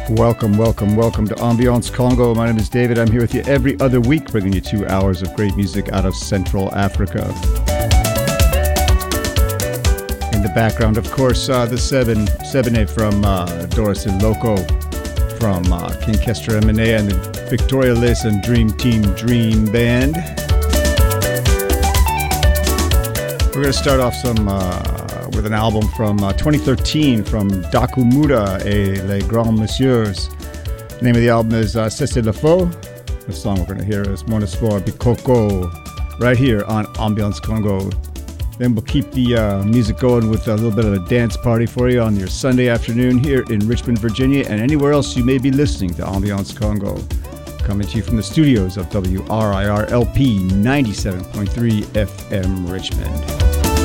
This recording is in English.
Welcome to Ambiance Congo. My name is David. I'm here with you every other week, bringing you 2 hours of great music out of Central Africa. In the background, of course, the Sebene from Doris and Loco, from King Kester Emanea and the Victoria Lace and Dream Team Dream Band. We're going to start off with an album from 2013 from Daku Muda et Les Grands Messieurs. The name of the album is C'est le Faux. The song we're going to hear is Mon Espoir Bikoko, right here on Ambiance Congo. Then we'll keep the music going with a little bit of a dance party for you on your Sunday afternoon here in Richmond, Virginia, and anywhere else you may be listening to Ambiance Congo. Coming to you from the studios of WRIR LP 97.3 FM Richmond.